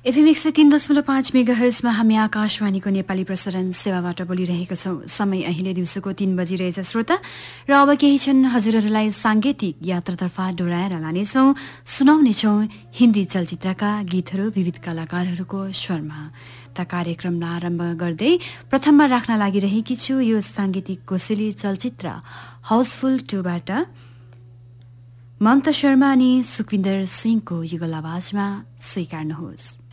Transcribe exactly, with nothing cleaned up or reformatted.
FM एक सय तीन दशमलव पाँच मेगा हर्समा हामी आकाशवाणीको नेपाली प्रसारण सेवाबाट बोलिरहेका छौं। समय अहिले दिउँसोको तीन बजिरहेछ श्रोता, र अब केही क्षण हजुरहरूलाई सांगीतिक यात्रातर्फ डोराएर लानेछौं। सुनाउनेछौं हिन्दी चलचित्रका गीतहरू विविध कलाकारहरूको स्वरमा। त कार्यक्रमलाई आरम्भ गर्दै प्रथममा राख्न लागिरहेकी छु यो सांगीतिक कोसेली चलचित्र हाउसफुल टूबाट ममता शर्मा अनि सुखविन्दर सिंहको युगल आवाजमा स्वीकार्नुहोस्।